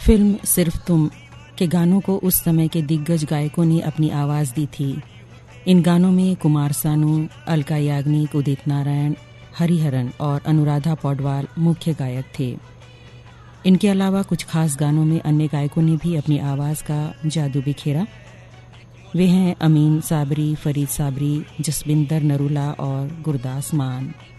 Film सिर्फ तुम के गानों को उस समय के दिग्गज गायकों ने अपनी आवाज़ दी थी। इन गानों में कुमार सानू, अलका याग्निक, उदित नारायण, हरिहरन और अनुराधा पौडवाल मुख्य गायक थे। इनके अलावा कुछ खास गानों में अन्य गायकों ने भी अपनी आवाज़ का जादू बिखेरा। वे हैं अमीन साबरी, फरीद साबरी, जसबिंदर नरूला और गुरदास मान।